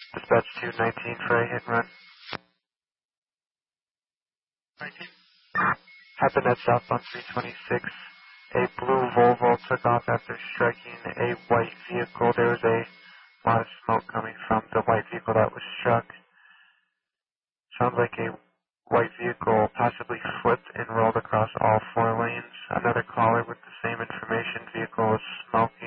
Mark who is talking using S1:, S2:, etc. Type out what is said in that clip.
S1: Dispatch 219 for a hit and run.
S2: 19.
S1: Happened at southbound 326. A blue Volvo took off after striking a white vehicle. There was a lot of smoke coming from the white vehicle that was struck. Sounds like a white vehicle possibly flipped and rolled across all 4 lanes. Another caller with the same information. Vehicle was smoked